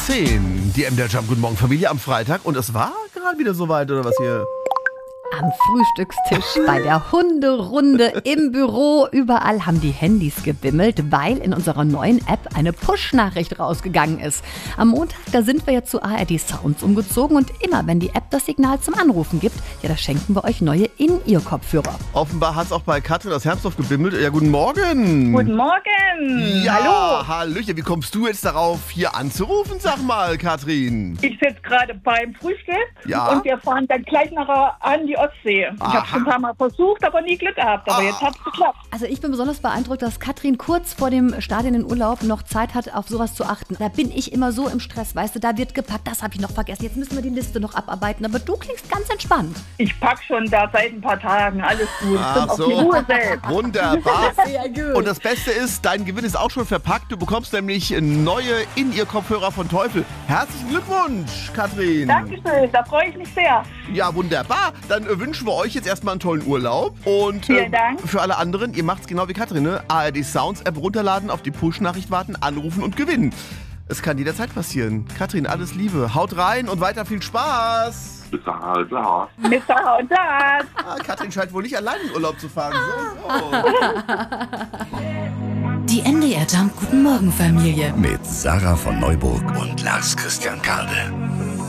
10. Die MDR Jump, guten Morgen Familie am Freitag. Und es war gerade wieder soweit, oder was hier? Am Frühstückstisch, bei der Hunderunde, im Büro, überall haben die Handys gebimmelt, weil in unserer neuen App eine Push-Nachricht rausgegangen ist. Am Montag, da sind wir ja zu ARD Sounds umgezogen und immer, wenn die App das Signal zum Anrufen gibt, ja, da schenken wir euch neue In-Ear-Kopfhörer. Offenbar hat es auch bei Katrin aus Hermsdorf gebimmelt. Ja, guten Morgen. Guten Morgen. Ja, Hallo. Hallöchen. Wie kommst du jetzt darauf, hier anzurufen, sag mal, Katrin? Ich sitze gerade beim Frühstück Ja. und wir fahren dann gleich nachher an die Ostsee. Ich habe schon ein paar Mal versucht, aber nie Glück gehabt. Aber jetzt hat es geklappt. Also ich bin besonders beeindruckt, dass Katrin kurz vor dem Start in den Urlaub noch Zeit hat, auf sowas zu achten. Da bin ich immer so im Stress, weißt du, da wird gepackt, das habe ich noch vergessen, jetzt müssen wir die Liste noch abarbeiten. Aber du klingst ganz entspannt. Ich pack schon da seit ein paar Tagen. Alles gut. Ich bin Ach auf so. die Ruhe selbst. Wunderbar. Sehr gut. Und das Beste ist, dein Gewinn ist auch schon verpackt. Du bekommst nämlich neue In-Ear-Kopfhörer von Teufel. Herzlichen Glückwunsch, Katrin. Dankeschön, da freue ich mich sehr. Ja, wunderbar. Dann wünschen wir euch jetzt erstmal einen tollen Urlaub. Und Vielen Dank. für alle anderen, ihr macht's genau wie Katrin, ne? ARD Sounds App runterladen, auf die Push-Nachricht warten, anrufen und gewinnen. Es kann jederzeit passieren. Katrin, alles Liebe. Haut rein und weiter viel Spaß. Mit Sarah und das. Katrin scheint wohl nicht allein in Urlaub zu fahren. So. Die MDR Jump, guten Morgen Familie. Mit Sarah von Neuburg und Lars Christian Kade.